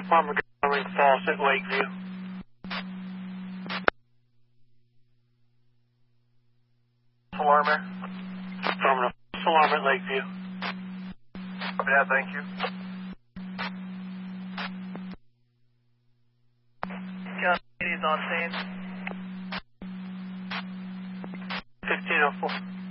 Department Government Falls at Lakeview. Alarmer. Affirmative. Alarm at Lakeview. Yeah, thank you. County is on scene. 1504.